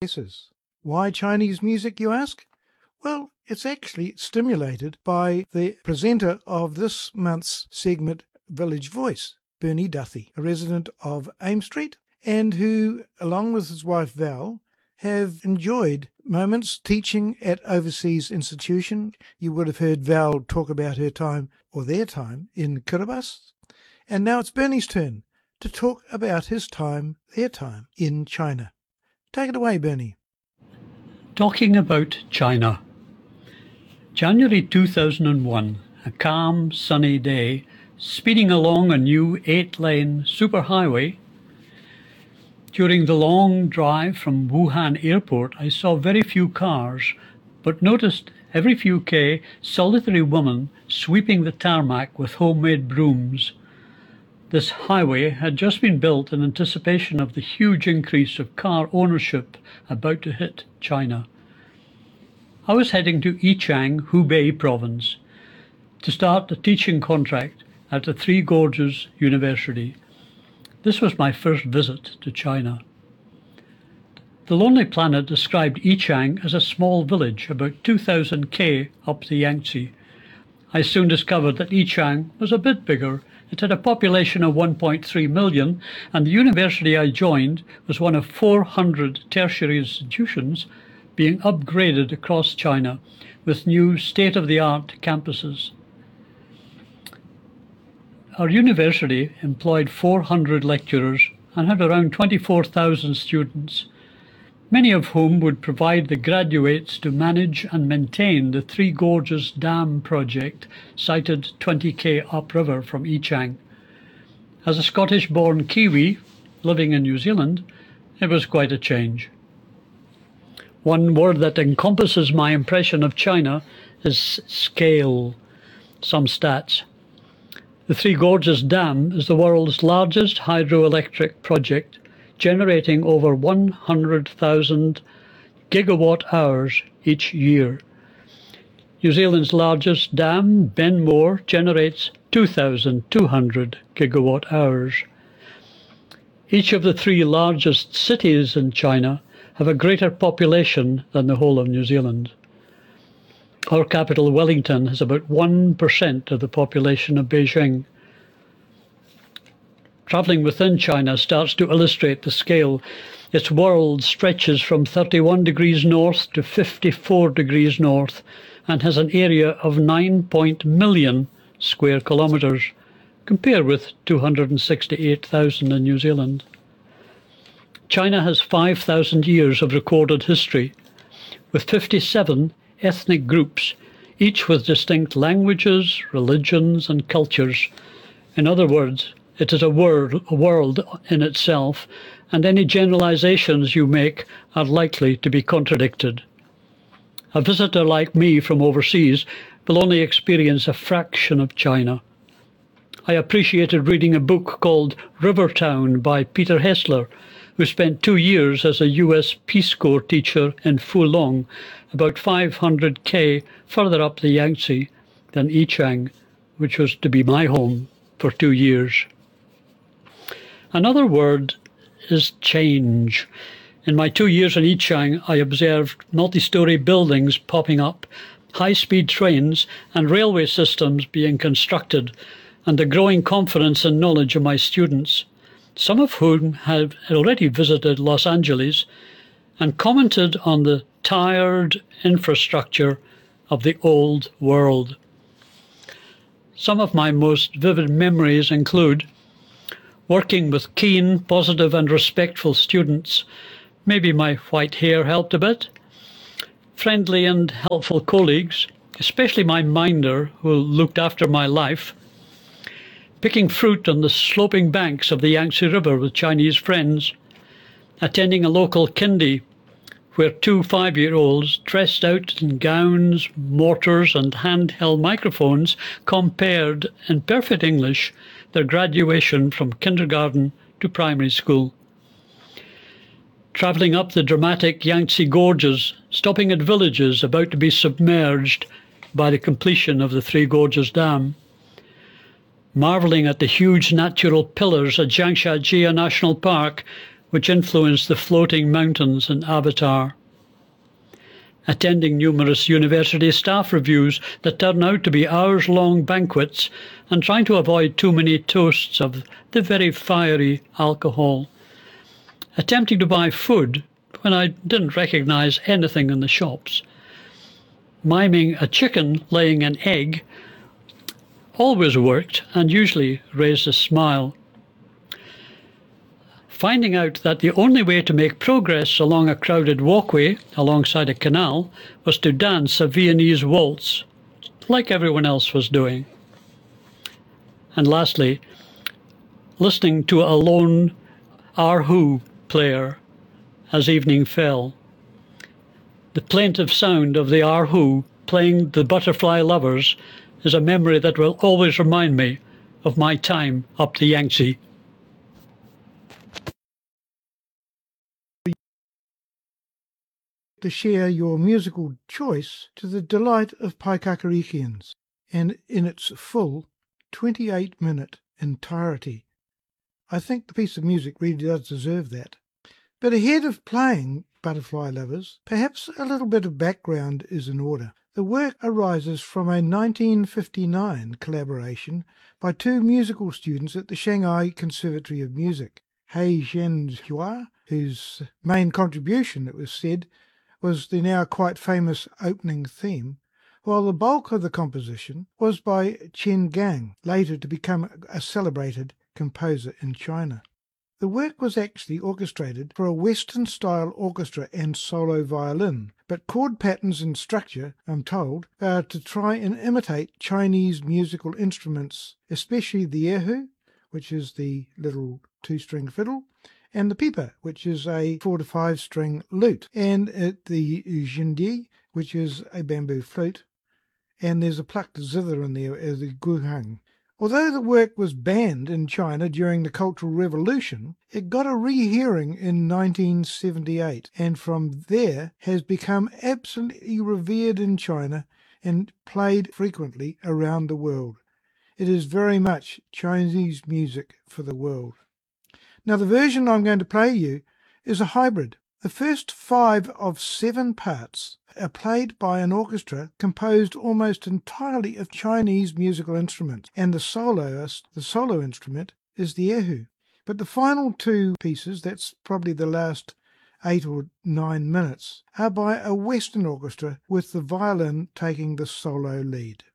places. Why Chinese music, you ask? Well, it's actually stimulated by the presenter of this month's segment, Village Voice, Bernie Duthie, a resident of Ames Street, and who, along with his wife Val, have enjoyed moments teaching at overseas institution. You would have heard Val talk about her time, or their time, in Kiribati. And now it's Bernie's turn to talk about his time, their time, in China. Take it away, Bernie. Talking about China. January 2001, a calm, sunny day, speeding along a new 8-lane superhighway. During the long drive from Wuhan Airport, I saw very few cars, but noticed every few K solitary woman sweeping the tarmac with homemade brooms. This highway had just been built in anticipation of the huge increase of car ownership about to hit China. I was heading to Yichang, Hubei province, to start a teaching contract at the Three Gorges University. This was my first visit to China. The Lonely Planet described Yichang as a small village, about 2,000 K up the Yangtze. I soon discovered that Yichang was a bit bigger. It had a population of 1.3 million, and the university I joined was one of 400 tertiary institutions being upgraded across China with new state-of-the-art campuses. Our university employed 400 lecturers and had around 24,000 students, many of whom would provide the graduates to manage and maintain the Three Gorges Dam project sited 20 K upriver from Yichang. As a Scottish-born Kiwi living in New Zealand, it was quite a change. One word that encompasses my impression of China is scale. Some stats. The Three Gorges Dam is the world's largest hydroelectric project, generating over 100,000 gigawatt hours each year. New Zealand's largest dam, Benmore, generates 2,200 gigawatt hours. Each of the three largest cities in China have a greater population than the whole of New Zealand. Our capital, Wellington, has about 1% of the population of Beijing. Travelling within China starts to illustrate the scale. Its world stretches from 31 degrees north to 54 degrees north and has an area of 9 million square kilometres, compared with 268,000 in New Zealand. China has 5,000 years of recorded history, with 57 ethnic groups, each with distinct languages, religions and cultures. In other words, it is a world in itself, and any generalizations you make are likely to be contradicted. A visitor like me from overseas will only experience a fraction of China. I appreciated reading a book called Rivertown by Peter Hessler, who spent 2 years as a US Peace Corps teacher in Fulong, about 500 K further up the Yangtze than Yichang, which was to be my home for 2 years. Another word is change. In my 2 years in Yichang, I observed multi-storey buildings popping up, high-speed trains and railway systems being constructed, and the growing confidence and knowledge of my students, some of whom have already visited Los Angeles and commented on the tired infrastructure of the old world. Some of my most vivid memories include working with keen, positive and respectful students. Maybe my white hair helped a bit. Friendly and helpful colleagues, especially my minder who looked after my life. Picking fruit on the sloping banks of the Yangtze River with Chinese friends, attending a local kindy where 2 5-year-olds dressed out in gowns, mortars and handheld microphones compared in perfect English their graduation from kindergarten to primary school. Travelling up the dramatic Yangtze Gorges, stopping at villages about to be submerged by the completion of the Three Gorges Dam. Marvelling at the huge natural pillars at Zhangshajie National Park, which influenced the floating mountains in Avatar. Attending numerous university staff reviews that turn out to be hours-long banquets, and trying to avoid too many toasts of the very fiery alcohol. Attempting to buy food when I didn't recognise anything in the shops. Miming a chicken laying an egg always worked and usually raised a smile. Finding out that the only way to make progress along a crowded walkway alongside a canal was to dance a Viennese waltz, like everyone else was doing. And lastly, listening to a lone erhu player as evening fell. The plaintive sound of the erhu playing the Butterfly Lovers is a memory that will always remind me of my time up the Yangtze. To share your musical choice to the delight of Paikakarikians, and in its full 28-minute entirety. I think the piece of music really does deserve that. But ahead of playing Butterfly Lovers, perhaps a little bit of background is in order. The work arises from a 1959 collaboration by two musical students at the Shanghai Conservatory of Music, Hei Zhenhua, whose main contribution, it was said, was the now quite famous opening theme, while the bulk of the composition was by Chen Gang, later to become a celebrated composer in China. The work was actually orchestrated for a Western-style orchestra and solo violin, but chord patterns and structure, I'm told, are to try and imitate Chinese musical instruments, especially the erhu, which is the little two-string fiddle, and the pipa, which is a 4 to 5 string lute, and the zhindi, which is a bamboo flute, and there's a plucked zither in there as the guhang. Although the work was banned in China during the Cultural Revolution, it got a rehearing in 1978, and from there has become absolutely revered in China and played frequently around the world. It is very much Chinese music for the world. Now, the version I'm going to play you is a hybrid. The first 5 of 7 parts are played by an orchestra composed almost entirely of Chinese musical instruments, and the solo instrument, is the erhu. But the final 2 pieces, that's probably the last 8 or 9 minutes, are by a Western orchestra with the violin taking the solo lead.